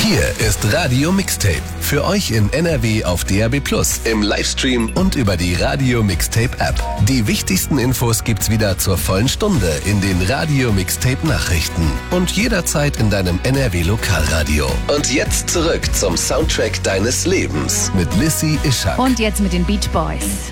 Hier ist Radio Mixtape. Für euch in NRW auf DAB+, im Livestream und über die Radio Mixtape App. Die wichtigsten Infos gibt's wieder zur vollen Stunde in den Radio Mixtape Nachrichten und jederzeit in deinem NRW Lokalradio. Und jetzt zurück zum Soundtrack deines Lebens mit Lissy Ishak. Und jetzt mit den Beach Boys.